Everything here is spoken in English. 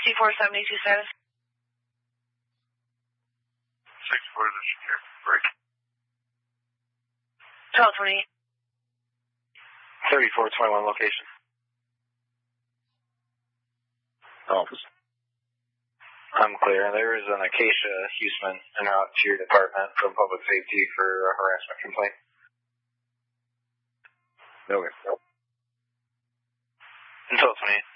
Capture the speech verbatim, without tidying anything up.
sixty-four seventy-two status. sixty-four is a secure break. twelve twenty-eight. thirty-four twenty-one location. Office. I'm clear. There is an Acacia Huseman en route to your department from public safety for a harassment complaint. Okay. Until twenty-eight.